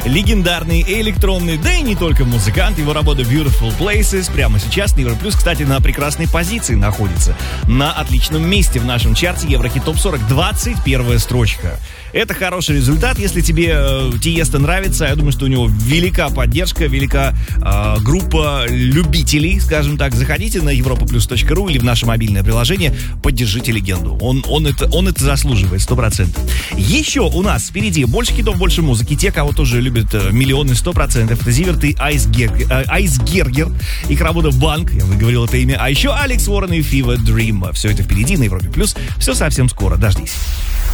легендарный электронный, да и не только музыкант. Его работа Beautiful Places прямо сейчас на Европлюс, кстати, на прекрасной позиции находится. На отличном месте в нашем чарте Еврохит Топ 40, 21 строчка. Это хороший результат, если тебе Тиесто нравится. Я думаю, что у него велика поддержка, велика группа любителей, скажем так. Заходите на europaplus.ru или в наше мобильное приложение, поддержите легенду. Он это заслуживает, 100%. Еще у нас впереди больше хитов, больше музыки. Те, кого тоже любят миллионы, 100%. Это Зиверт и Айсгергер. Их работа «Банк», я выговорил это имя. А еще Алекс Уоррен и Fever Dream. Все это впереди на Европе Плюс. Все совсем скоро, дождись.